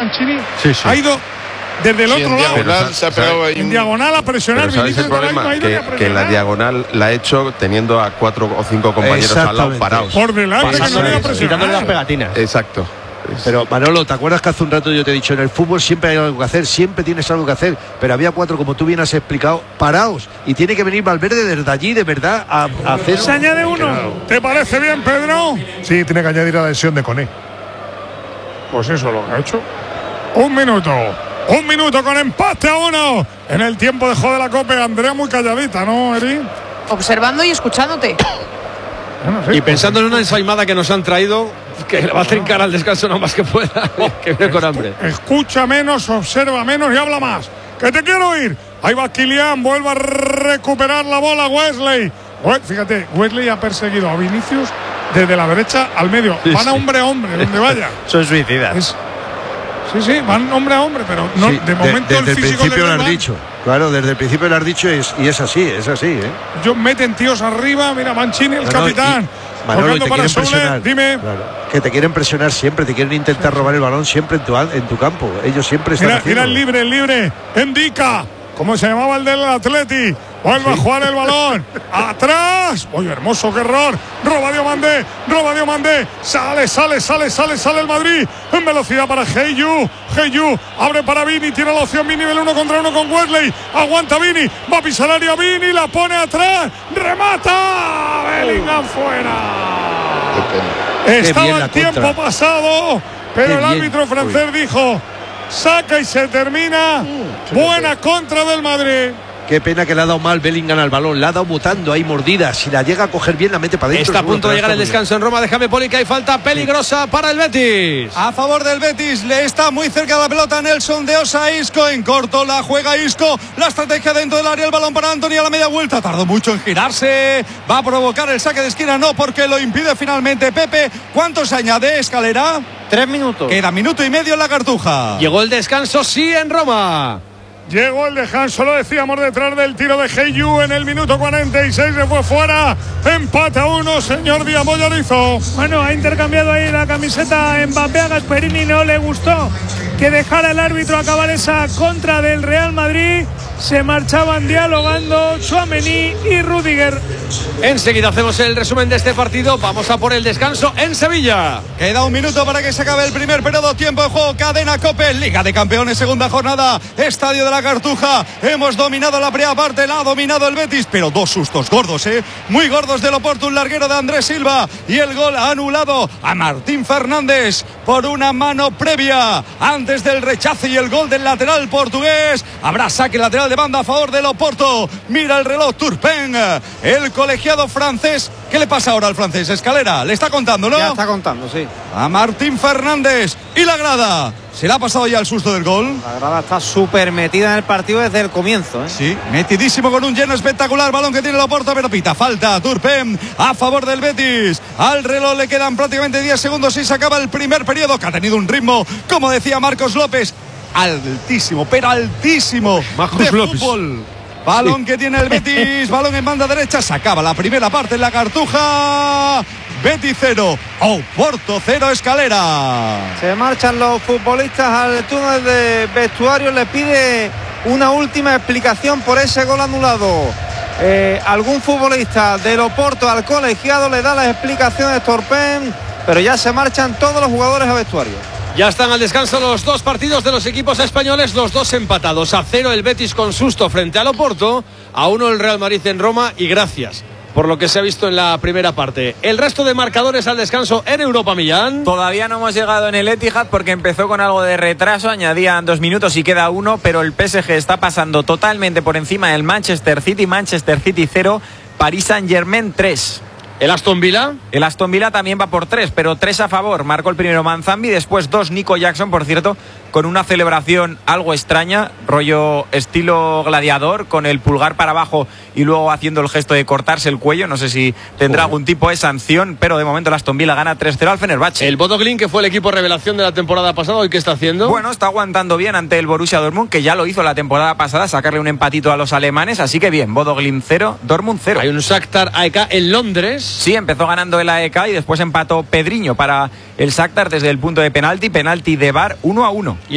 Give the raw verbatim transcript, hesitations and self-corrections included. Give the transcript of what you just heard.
Mancini? Sí, sí. Ha ido desde el sí, otro en lado. Diagonal, se ha pegado ahí en un... diagonal a presionar. Pero ¿sabéis el problema? Que, que en la diagonal la ha hecho teniendo a cuatro o cinco compañeros al lado parados. Por delante, que no le ha presionado. Quitándole las pegatinas. Exacto. Pero Manolo, ¿te acuerdas que hace un rato yo te he dicho, en el fútbol siempre hay algo que hacer, siempre tienes algo que hacer? Pero había cuatro, como tú bien has explicado, parados. Y tiene que venir Valverde desde allí, de verdad, a, a hacer... Se añade uno. ¿Te parece bien, Pedro? Sí, tiene que añadir la lesión de Koné. Pues eso lo ha hecho. Un minuto. Un minuto con empate a uno. En el tiempo de juego de la Copa. Andrea muy calladita, ¿no, Eri? Observando y escuchándote. Bueno, sí, y pensando en una ensaimada que nos han traído, que le va a trincar al descanso no más que pueda, que viene con hambre. Escucha menos, observa menos y habla más. ¡Que te quiero oír! Ahí va Kylian, vuelve a recuperar la bola Wesley. Fíjate, Wesley ha perseguido a Vinicius desde la derecha al medio. Sí, van sí. a hombre a hombre, donde vaya. Son suicidas. Es, sí, sí, van hombre a hombre, pero no, Sí, de momento de, desde el el físico principio le lo has va. dicho. Claro, desde el principio lo has dicho y es, y es así, es así, ¿eh? Ellos meten tíos arriba, mira Mancini, el No, no, capitán. y, Manolo, tocando te para quieren Soule, presionar. dime. Claro, que te quieren presionar siempre, te quieren intentar robar el balón siempre en tu, en tu campo. Ellos siempre están Mira, haciendo. mira el libre, el libre. Indica. ¿Cómo se llamaba el del Atleti? Vuelve sí. a jugar el balón. Atrás. Oye, hermoso, qué error. Roba Diomandé. Roba Diomandé. Sale, sale, sale, sale, sale el Madrid. En velocidad para Heyu. Heyu. Abre para Vini. Tiene la opción Vini del uno contra uno con Wesley. Aguanta Vini. Va a pisar área Vini. La pone atrás. Remata. Bellingham fuera. Estaba el tiempo contra. pasado. Pero qué el árbitro bien. francés Uy. dijo: saca y se termina. Mm, Buena contra del Madrid. Qué pena que le ha dado mal Bellingham al balón. Le ha dado mutando, hay mordida. Si la llega a coger bien, la mete para adentro. Está a punto de llegar el descanso en Roma. Déjame, Poli, que hay falta peligrosa sí. para el Betis. A favor del Betis. Le está muy cerca la pelota Nelson de Osa. Isco en corto. La juega Isco. La estrategia dentro del área. El balón para Antony a la media vuelta. Tardó mucho en girarse. Va a provocar el saque de esquina. No, porque lo impide finalmente Pepe. ¿Cuánto se añade, Escalera? Tres minutos. Queda minuto y medio en la Cartuja. Llegó el descanso, sí, en Roma. Llegó el descanso, lo decíamos, detrás del tiro de Heyu en el minuto cuarenta y seis, se fue fuera. Empate a uno, señor Díaz Mollarizo. Bueno, ha intercambiado ahí la camiseta Mbappé. A Gasperini no le gustó que dejara el árbitro acabar esa contra del Real Madrid. Se marchaban dialogando Tchouaméni y Rüdiger. Enseguida hacemos el resumen de este partido. Vamos a por el descanso en Sevilla. Queda un minuto para que se acabe el primer periodo. Tiempo de juego. Cadena COPE. Liga de Campeones, segunda jornada. Estadio de la Cartuja. Hemos dominado la primera parte. La ha dominado el Betis. Pero dos sustos gordos, ¿eh? Muy gordos del Oporto. Un larguero de Andrés Silva. Y el gol anulado a Martín Fernández por una mano previa. Antes del rechace y el gol del lateral portugués. Habrá saque lateral de banda a favor del Oporto. Mira el reloj Turpin, el colegiado francés. ¿Qué le pasa ahora al francés? Escalera, le está contando, ¿no? Ya está contando, sí. A Martín Fernández. Y la grada. ¿Se le ha pasado ya el susto del gol? La grada está súper metida en el partido desde el comienzo, ¿eh? Sí, metidísimo con un lleno espectacular. Balón que tiene el Oporto, pero pita falta. Turpin a favor del Betis. Al reloj le quedan prácticamente diez segundos y se acaba el primer periodo, que ha tenido un ritmo, como decía Marcos López, altísimo, pero altísimo de fútbol. Balón sí. que tiene el Betis, balón en banda derecha. Se acaba la primera parte en la Cartuja. Betis cero, Oporto cero, Escalera. Se marchan los futbolistas al túnel de vestuario. Le pide una última explicación por ese gol anulado. Eh, algún futbolista del Oporto al colegiado le da las explicaciones Turpin, pero ya se marchan todos los jugadores a vestuario. Ya están al descanso los dos partidos de los equipos españoles, los dos empatados. A cero el Betis con susto frente al Oporto, a uno el Real Madrid en Roma, y gracias por lo que se ha visto en la primera parte. El resto de marcadores al descanso en Europa, Millán. Todavía no hemos llegado en el Etihad porque empezó con algo de retraso, añadían dos minutos y queda uno, pero el P S G está pasando totalmente por encima del Manchester City. Manchester City cero, Paris Saint-Germain tres. ¿El Aston Villa? El Aston Villa también va por tres, pero tres a favor. Marcó el primero Manzambi, después dos Nico Jackson, por cierto, con una celebración algo extraña, rollo estilo gladiador, con el pulgar para abajo y luego haciendo el gesto de cortarse el cuello. No sé si tendrá oh. algún tipo de sanción, pero de momento el Aston Villa gana tres cero al Fenerbahce. El Bodo Glimt, que fue el equipo revelación de la temporada pasada, ¿hoy qué está haciendo? Bueno, está aguantando bien ante el Borussia Dortmund, que ya lo hizo la temporada pasada, sacarle un empatito a los alemanes, así que bien, Bodo Glimt cero, Dortmund cero. Hay un Shakhtar A E K en Londres. Sí, empezó ganando el A E K y después empató Pedriño para el Shakhtar desde el punto de penalti, penalti de V A R uno a uno.